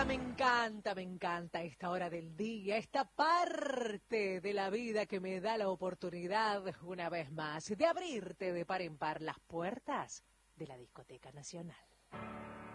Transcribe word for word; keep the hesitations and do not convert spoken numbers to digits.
me encanta, me encanta esta hora del día, esta parte de la vida que me da la oportunidad, una vez más, de abrirte de par en par las puertas de la Discoteca Nacional.